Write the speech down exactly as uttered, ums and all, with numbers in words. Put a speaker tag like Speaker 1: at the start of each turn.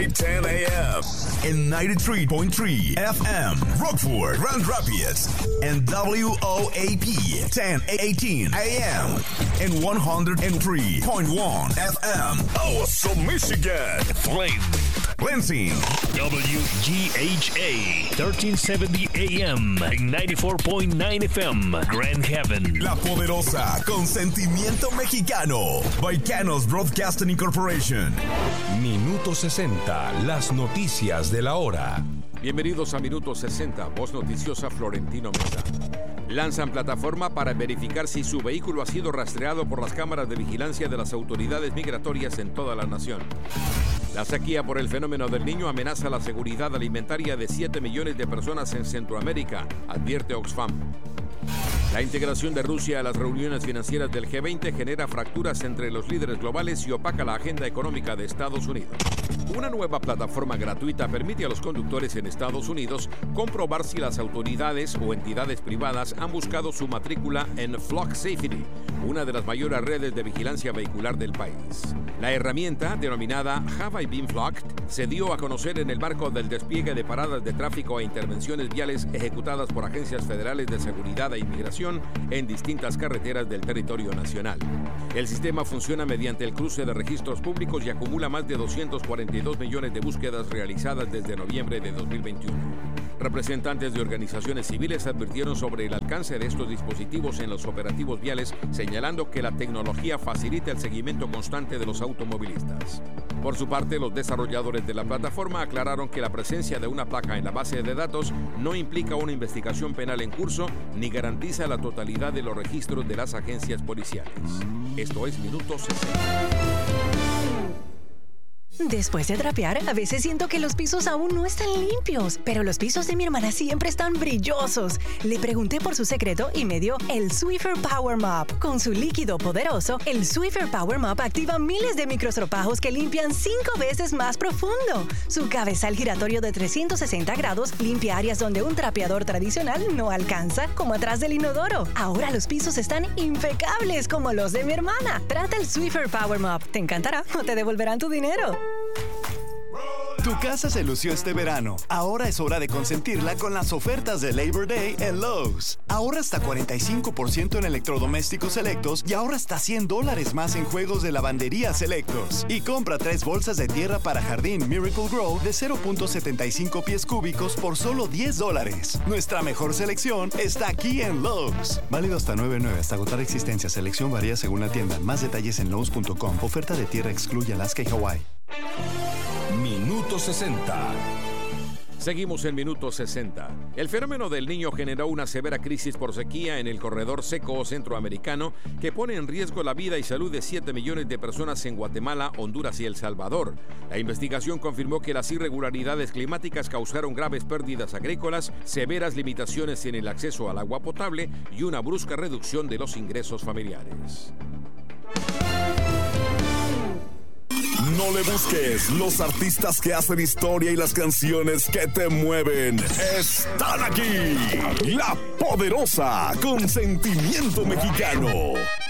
Speaker 1: ten a.m. in ninety-three point three F M, Rockford, Grand Rapids, and W O A P ten eighteen A M in one oh three point one F M, Awesome, Michigan, Flint, Lansing,
Speaker 2: W G H A thirteen seventy A M and ninety-four point nine F M, Grand Haven.
Speaker 1: La Poderosa, con sentimiento mexicano, by Canos Broadcasting Incorporation.
Speaker 3: Minuto sesenta, las noticias de la hora.
Speaker 4: Bienvenidos a Minuto sesenta, voz noticiosa Florentino Mesa. Lanzan plataforma para verificar si su vehículo ha sido rastreado por las cámaras de vigilancia de las autoridades migratorias en toda la nación. La sequía por el fenómeno del Niño amenaza la seguridad alimentaria de siete millones de personas en Centroamérica, advierte Oxfam. La integración de Rusia a las reuniones financieras del G veinte genera fracturas entre los líderes globales y opaca la agenda económica de Estados Unidos. Una nueva plataforma gratuita permite a los conductores en Estados Unidos comprobar si las autoridades o entidades privadas han buscado su matrícula en Flock Safety, una de las mayores redes de vigilancia vehicular del país. La herramienta, denominada Have I Been Flocked, se dio a conocer en el marco del despliegue de paradas de tráfico e intervenciones viales ejecutadas por agencias federales de seguridad e inmigración en distintas carreteras del territorio nacional. El sistema funciona mediante el cruce de registros públicos y acumula más de doscientos cuarenta y dos millones de búsquedas realizadas desde noviembre de dos mil veintiuno. Representantes de organizaciones civiles advirtieron sobre el alcance de estos dispositivos en los operativos viales, señalando que la tecnología facilita el seguimiento constante de los automovilistas. Por su parte, los desarrolladores de la plataforma aclararon que la presencia de una placa en la base de datos no implica una investigación penal en curso ni garantiza la totalidad de los registros de las agencias policiales. Esto es Minuto sesenta.
Speaker 5: Después de trapear, a veces siento que los pisos aún no están limpios, pero los pisos de mi hermana siempre están brillosos. Le pregunté por su secreto y me dio el Swiffer Power Mop. Con su líquido poderoso, el Swiffer Power Mop activa miles de microstropajos que limpian cinco veces más profundo. Su cabezal giratorio de trescientos sesenta grados limpia áreas donde un trapeador tradicional no alcanza, como atrás del inodoro. Ahora los pisos están impecables como los de mi hermana. Trata el Swiffer Power Mop. Te encantará o te devolverán tu dinero.
Speaker 6: Tu casa se lució este verano. Ahora es hora de consentirla con las ofertas de Labor Day en Lowe's. Ahorra hasta cuarenta y cinco por ciento en electrodomésticos selectos y ahorra hasta cien dólares más en juegos de lavandería selectos. Y compra tres bolsas de tierra para jardín Miracle Grow de cero punto setenta y cinco pies cúbicos por solo diez dólares. Nuestra mejor selección está aquí en Lowe's. Válido hasta nueve nueve hasta agotar existencia. Selección varía según la tienda. Más detalles en Lowe's punto com. Oferta de tierra excluye Alaska y Hawái.
Speaker 3: Minuto sesenta.
Speaker 4: Seguimos en Minuto sesenta. El fenómeno del Niño generó una severa crisis por sequía en el corredor seco centroamericano que pone en riesgo la vida y salud de siete millones de personas en Guatemala, Honduras y El Salvador. La investigación confirmó que las irregularidades climáticas causaron graves pérdidas agrícolas, severas limitaciones en el acceso al agua potable y una brusca reducción de los ingresos familiares.
Speaker 1: No le busques, los artistas que hacen historia y las canciones que te mueven están aquí. La Poderosa, con sentimiento mexicano.